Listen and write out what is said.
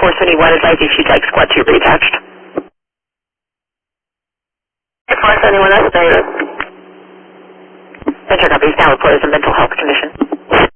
471 advised you she'd like squad 2 reattached. 471 estimated. Enter copies now reported as a mental health condition.